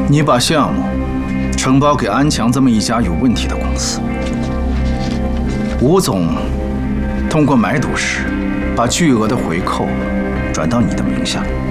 你把项目承包给安强这么一家有问题的公司，吴总通过买赌时把巨额的回扣转到你的名下。